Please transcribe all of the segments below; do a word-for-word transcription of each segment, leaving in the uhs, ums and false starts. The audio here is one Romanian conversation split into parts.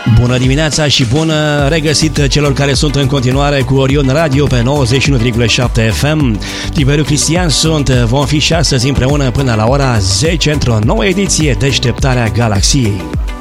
Bună dimineața și bună regăsit celor care sunt în continuare cu Orion Radio pe nouăzeci și unu virgulă șapte F M. Tiberiu Cristian sunt, vom fi și astăzi împreună până la ora zece într-o nouă ediție Deșteptarea Galaxiei.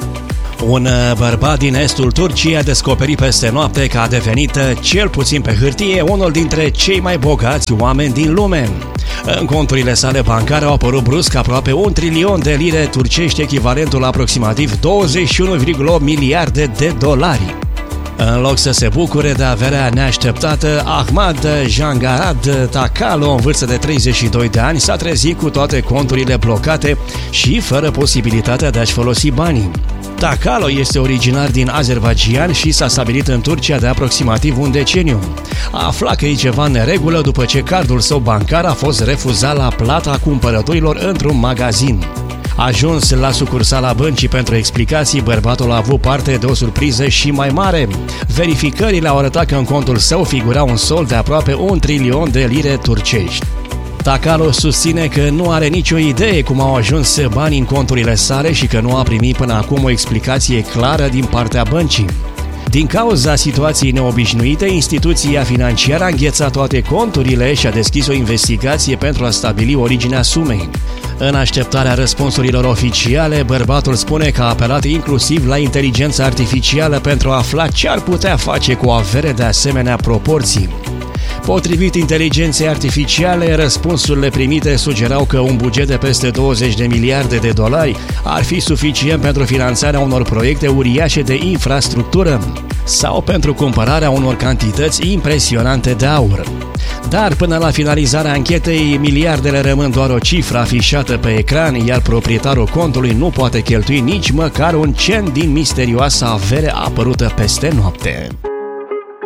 Un bărbat din estul Turciei a descoperit peste noapte că a devenit, cel puțin pe hârtie, unul dintre cei mai bogați oameni din lume. În conturile sale bancare au apărut brusc aproape un trilion de lire turcești, echivalentul la aproximativ douăzeci și unu virgulă opt miliarde de dolari. În loc să se bucure de averea neașteptată, Ahmad Jangarad Takalo, în vârstă de treizeci și doi de ani, s-a trezit cu toate conturile blocate și fără posibilitatea de a-și folosi banii. Takalo este originar din Azerbaijan și s-a stabilit în Turcia de aproximativ un deceniu. A aflat că e ceva în neregulă după ce cardul său bancar a fost refuzat la plata cumpărăturilor într-un magazin. Ajuns la sucursala băncii pentru explicații, bărbatul a avut parte de o surpriză și mai mare. Verificările au arătat că în contul său figura un sold de aproape un trilion de lire turcești. Takalo susține că nu are nicio idee cum au ajuns banii în conturile sale și că nu a primit până acum o explicație clară din partea băncii. Din cauza situației neobișnuite, instituția financiară a înghețat toate conturile și a deschis o investigație pentru a stabili originea sumei. În așteptarea răspunsurilor oficiale, bărbatul spune că a apelat inclusiv la inteligența artificială pentru a afla ce ar putea face cu o avere de asemenea proporții. Potrivit inteligenței artificiale, răspunsurile primite sugerau că un buget de peste douăzeci de miliarde de dolari ar fi suficient pentru finanțarea unor proiecte uriașe de infrastructură sau pentru cumpărarea unor cantități impresionante de aur. Dar până la finalizarea anchetei, miliardele rămân doar o cifră afișată pe ecran, iar proprietarul contului nu poate cheltui nici măcar un cent din misterioasa avere apărută peste noapte.